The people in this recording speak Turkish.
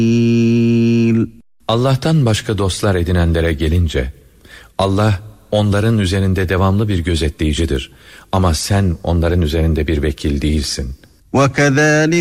Allah'tan başka dostlar edinenlere gelince, Allah onların üzerinde devamlı bir gözetleyicidir. Ama sen onların üzerinde bir vekil değilsin. وَكَذَٰلِكَ